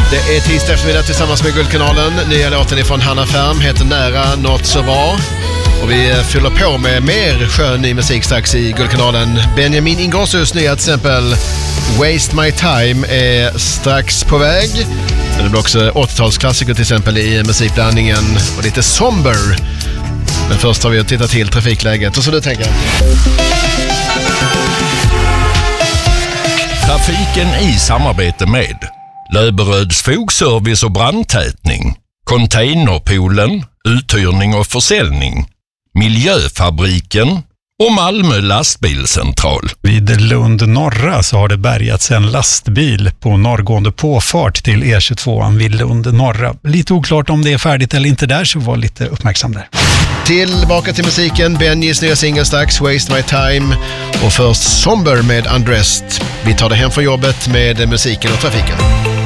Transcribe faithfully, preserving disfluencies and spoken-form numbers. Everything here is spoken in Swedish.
Det är tisdag eftermiddag tillsammans med Guldkanalen. Nya låten är från Hanna Färm, heter Nära, något så bra. Och vi fyller på med mer skön ny musik strax i Guldkanalen. Benjamin Ingrossos nya till exempel Waste My Time är strax på väg. Det blir också åttiotalsklassiker till exempel i musikblandningen och lite somber. Men först har vi att titta till trafikläget. Och så du tänker... Trafiken i samarbete med Löberöds fogservice och brandtätning, Containerpoolen, uthyrning och försäljning, Miljöfabriken och Malmö lastbilscentral. Vid Lund norra så har det bärgats en lastbil på norrgående påfart till E tjugotvå vid Lund norra. Lite oklart om det är färdigt eller inte där, så var lite uppmärksam där. Tillbaka till musiken, Benjis nya singel strax, Waste My Time, och först Somber med Undressed. Vi tar det hem från jobbet med musiken och trafiken.